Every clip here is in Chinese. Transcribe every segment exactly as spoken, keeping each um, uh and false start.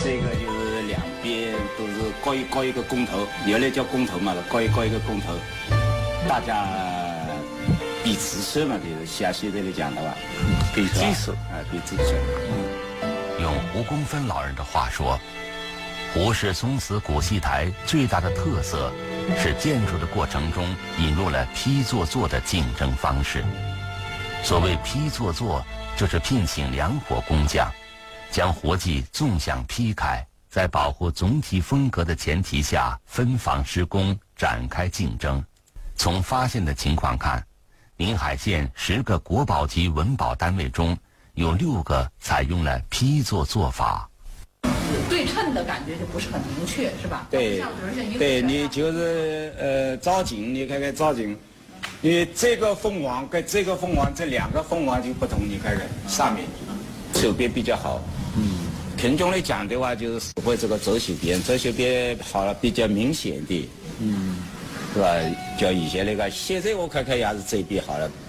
这个就是两边都是各一各一个工头，原来叫工头嘛，各一各一个工头，大家比姿势嘛，就是像现在来讲的话，比姿势啊，比姿势。 嗯，用胡公芬老人的话说，胡氏宗祠古戏台最大的特色是建筑的过程中引入了批座座的竞争方式。所谓批座座，就是聘请两伙工匠，将活计纵向劈开，在保护总体风格的前提下分房施工，展开竞争。从发现的情况看，宁海县十个国宝级文保单位中有六个采用了批座做法。 对称的感觉就不是很明确，是吧？ 对，对你就是呃造景，你看看造景，因为这个凤凰跟这个凤凰这两个凤凰就不同，你看看上面手边比较好。嗯，品种来讲的话，就是会这个左手边，左手边好了比较明显的。嗯，是吧？叫以前那个，现在我看看也是这边好了。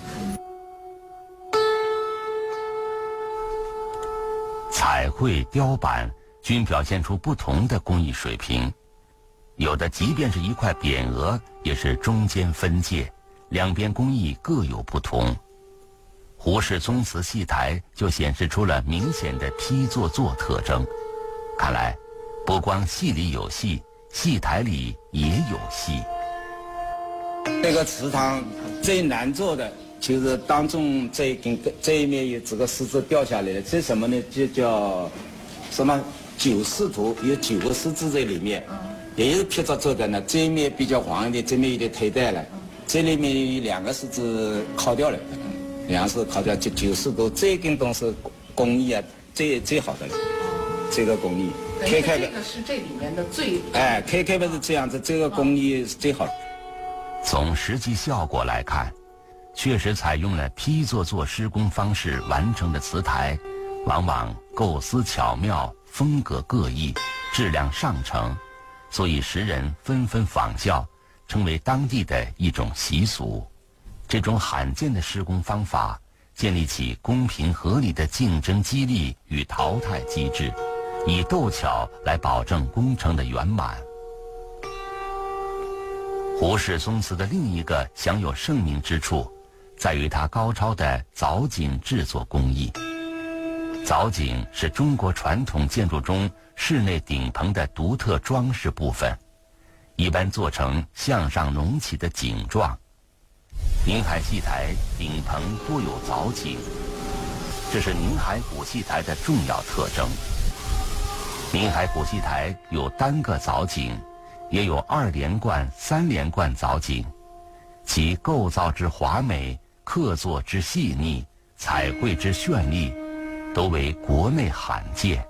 彩绘、雕版均表现出不同的工艺水平，有的即便是一块匾额，也是中间分界，两边工艺各有不同。胡氏宗祠戏台就显示出了明显的批座座特征。看来，不光戏里有戏，戏台里也有戏。 这个祠堂最难做的就是当中这一根这一面有这个石子掉下来了，这什么呢？就叫什么九狮图，有九个狮子在里面，也是劈着做的呢。这一面比较黄一点，这面有点推带了，这里面有两个狮子烤掉了，两个狮子烤掉，就九狮图这根东西工艺啊，最最好的了，这个工艺。 开开的这个是这里面的最哎，开开的是这样子，这个工艺是最好的。 从实际效果来看，确实采用了批座座施工方式完成的祠台，往往构思巧妙，风格各异，质量上乘，所以时人纷纷仿效，成为当地的一种习俗。这种罕见的施工方法，建立起公平合理的竞争激励与淘汰机制，以斗巧来保证工程的圆满。胡氏宗祠的另一个享有盛名之处，在于它高超的藻井制作工艺。藻井是中国传统建筑中室内顶棚的独特装饰部分，一般做成向上隆起的井状。宁海戏台顶棚多有藻井，这是宁海古戏台的重要特征。宁海古戏台有单个藻井，也有二连贯、三连贯藻井，其构造之华美、刻作之细腻、彩绘之绚丽，都为国内罕见。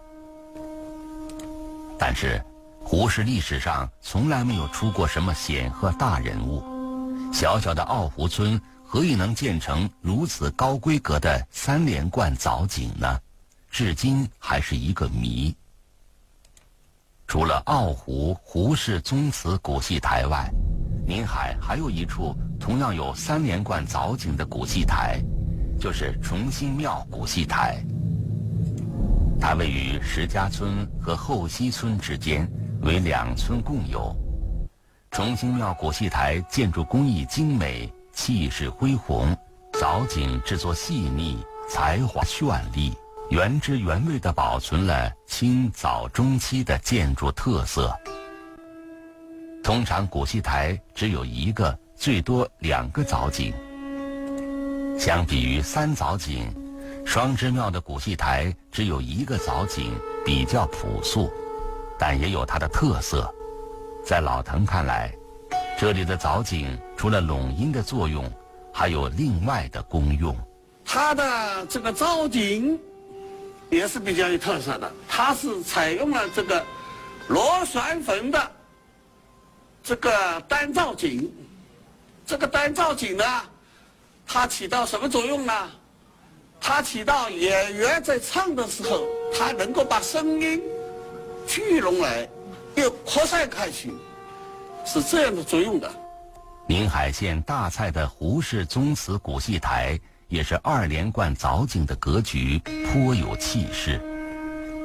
但是，胡氏历史上从来没有出过什么显赫大人物，小小的奥湖村何以能建成如此高规格的三连贯藻井呢？至今还是一个谜。除了奥湖胡氏宗祠古戏台外，宁海还有一处同样有三连贯藻井的古戏台，就是崇兴庙古戏台。它位于石家村和后溪村之间，为两村共有。崇兴庙古戏台建筑工艺精美，气势恢宏，藻井制作细腻，才华绚丽，原汁原味地保存了清早中期的建筑特色。通常古戏台只有一个，最多两个藻井。相比于三藻井，双之庙的古戏台只有一个藻井，比较朴素，但也有它的特色。在老滕看来，这里的藻井除了拢音的作用，还有另外的功用。 它的这个藻井也是比较有特色的，它是采用了这个螺旋坟的这个单藻井。这个单藻井呢，它起到什么作用呢？它起到演员在唱的时候，它能够把声音聚拢来，又扩散开去，是这样的作用的。 宁海县大蔡的胡氏宗祠古戏台也是二连贯藻井的格局，颇有气势。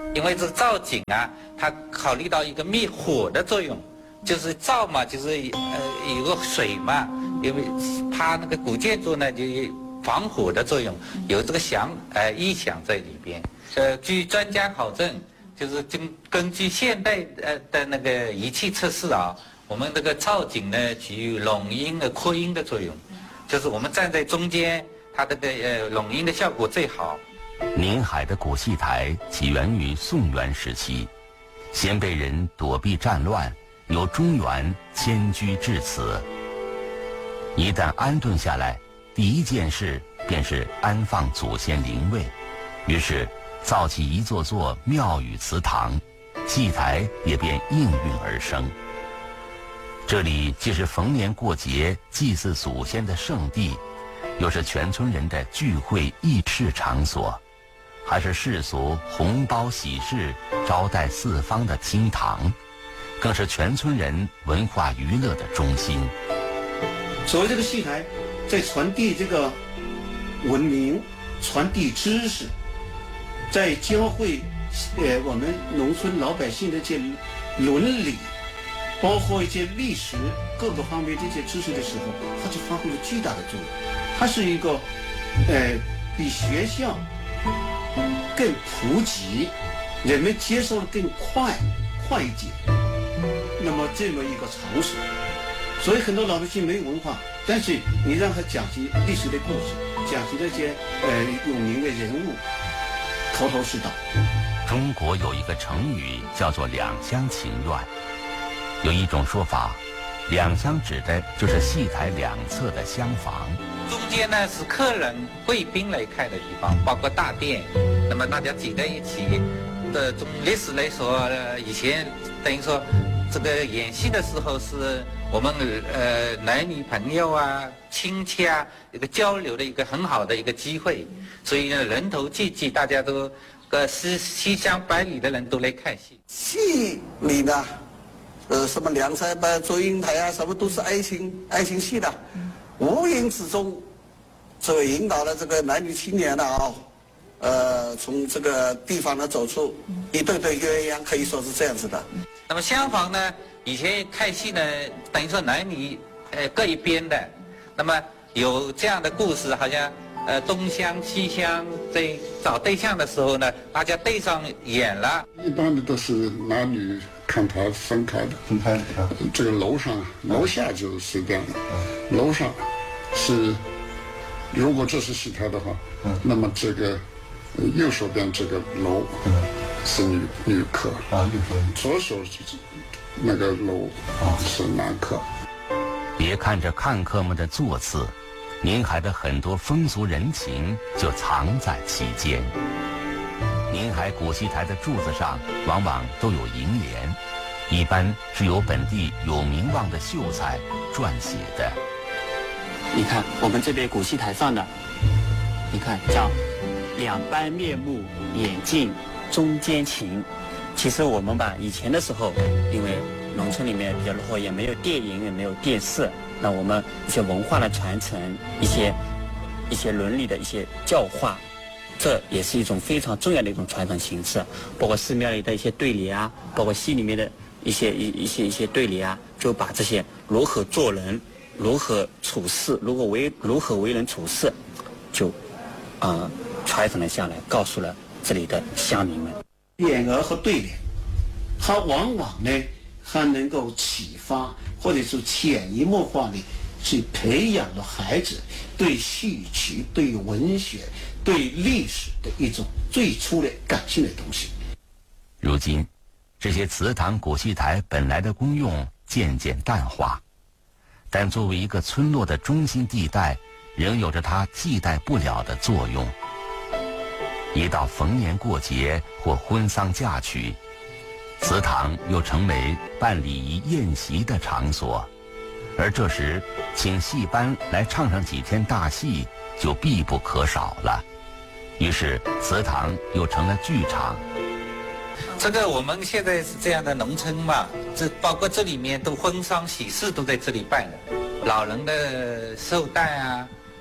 因为这造井啊，它考虑到一个灭火的作用，就是灶嘛，就是呃有个水嘛，因为它那个古建筑呢就有防火的作用，有这个想呃意想在里边。呃，据专家考证，就是根根据现代呃的那个仪器测试啊，我们这个造井呢具有拢音的扩音的作用，就是我们站在中间，它这个呃拢音的效果最好。 宁海的古戏台起源于宋元时期，先辈人躲避战乱，由中原迁居至此。一旦安顿下来，第一件事便是安放祖先灵位，于是造起一座座庙宇祠堂，戏台也便应运而生。这里既是逢年过节祭祀祖先的圣地，又是全村人的聚会议事场所，还是世俗红包喜事招待四方的厅堂，更是全村人文化娱乐的中心。 所谓这个戏台，在传递这个文明、传递知识，在教会呃我们农村老百姓的这些伦理，包括一些历史各个方面这些知识的时候，它就发挥了巨大的作用。它是一个呃比学校更普及，人们接受的更快快捷，那么这么一个场所。所以很多老百姓没有文化，但是你让他讲起历史的故事，讲起那些呃有名的人物，头头是道。 中国有一个成语叫做两厢情愿，有一种说法，两厢指的就是戏台两侧的厢房， 中间呢是客人贵宾来看的地方，包括大殿，那么大家挤在一起的。从历史来说，呃、以前等于说这个演戏的时候是我们呃男女朋友啊、亲戚啊一个交流的一个很好的一个机会，所以呢人头济济，大家都个西西厢百里的人都来看戏。 戏里呢，呃什么梁山伯、祝英台啊，什么都是爱情爱情戏的，无形之中，这个引导了这个男女青年的啊，呃从这个地方呢走出一对对鸳鸯，可以说是这样子的。 那么厢房呢，以前看戏呢，等于说男女呃各一边的，那么有这样的故事，好像呃东厢西厢在找对象的时候呢，大家对上眼了。 一般的都是男女看台分开的， 分开的。 这个楼上、楼下就是这样的。楼上是，如果这是戏台的话，那么这个右手边这个楼是女女客啊，女客。左手那个楼啊是男客。 别看着看客们的座次，宁海的很多风俗人情就藏在其间。宁海古戏台的柱子上往往都有楹联，一般是由本地有名望的秀才撰写的。 你看我们这边古戏台上的，你看叫两般面目，眼镜中间情。其实我们吧，以前的时候，因为农村里面比较落后，也没有电影，也没有电视，那我们一些文化的传承，一些一些伦理的一些教化，这也是一种非常重要的一种传承形式。包括寺庙里的一些对联啊，包括戏里面的一些一一些一些对联啊，就把这些如何做人、如何处事、如何为如何为人处事，就啊、呃、传承了下来，告诉了这里的乡民们。 匾额和对联，它往往呢还能够启发，或者说潜移默化的去培养了孩子对戏曲、对文学、对历史的一种最初的感性的东西。 如今，这些祠堂古戏台本来的功用渐渐淡化，但作为一个村落的中心地带，仍有着它替代不了的作用。一到逢年过节或婚丧嫁娶，祠堂又成为办礼仪宴席的场所，而这时请戏班来唱上几天大戏就必不可少了。于是祠堂又成了剧场。 这个我们现在是这样的农村嘛，这包括这里面都婚丧喜事都在这里办的，老人的寿诞啊，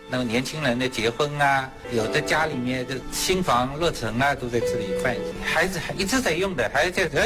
那么年轻人的结婚啊，有的家里面的新房落成啊，都在这里办，孩子还一直在用的，还在。